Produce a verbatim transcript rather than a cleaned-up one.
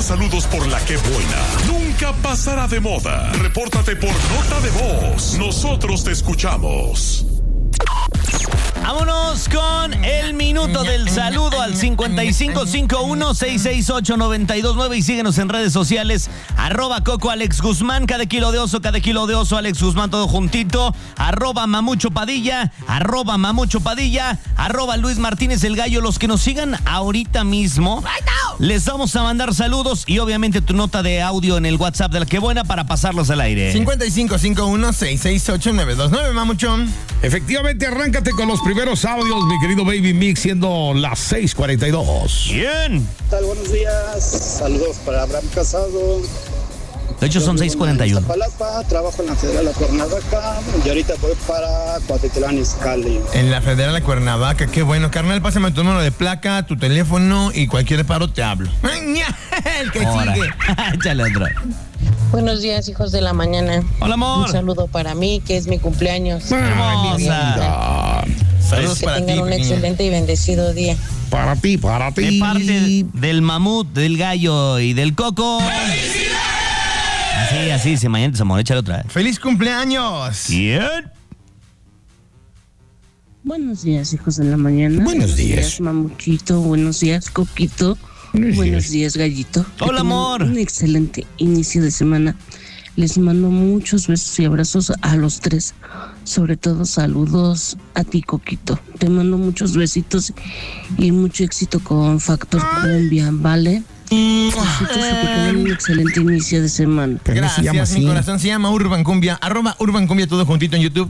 saludos por la que buena. Nunca pasará de moda. Repórtate por nota de voz. Nosotros te escuchamos. Vámonos con el minuto del saludo al cincuenta y cinco cincuenta y uno, sesenta y seis ocho, noventa y dos nueve y síguenos en redes sociales, arroba Coco Alex Guzmán, cada kilo de oso, cada kilo de oso, Alex Guzmán, todo juntito, arroba Mamucho Padilla, arroba Mamucho Padilla, arroba Luis Martínez el Gallo. Los que nos sigan ahorita mismo, les vamos a mandar saludos y obviamente tu nota de audio en el WhatsApp de la que buena para pasarlos al aire. cincuenta y cinco cincuenta y uno, sesenta y seis ocho, noventa y dos nueve, Mamuchón. Efectivamente, arráncate con los primeros audios, mi querido Baby Mix, siendo las seis cuarenta y dos. Bien. ¿Qué tal? Buenos días. Saludos para Abraham Casado. De hecho son seis cuarenta y uno. Iztapalapa, trabajo en la Federal de Cuernavaca y ahorita voy para Cuautitlán Izcalli. En la Federal de Cuernavaca, qué bueno. Carnal, pásame tu número de placa, tu teléfono y cualquier paro te hablo. El que Ahora. sigue. Échale otro. Buenos días, hijos de la mañana. Hola, amor. Un saludo para mí, que es mi cumpleaños. Hermosa. Saludos Que para ti, tengan un pequeña. excelente y bendecido día. Para ti, para ti. De parte del mamut, del gallo y del coco. Así, así, se mañana se amor, échale otra. ¡Feliz cumpleaños! Bien. Buenos días, hijos de la mañana. Buenos días. Mamuchito. Buenos días, Coquito. Buenos Buenos días. días, Gallito. Que Hola, tengan amor. Un excelente inicio de semana. Les mando muchos besos y abrazos a los tres. Sobre todo, saludos a ti, Coquito. Te mando muchos besitos y mucho éxito con Factor Cumbia, ¿vale? Besitos y que tengan un excelente inicio de semana. Pero no se llama Gracias, mi así. corazón se llama Urban Cumbia. Arroba Urban Cumbia, todo juntito en YouTube.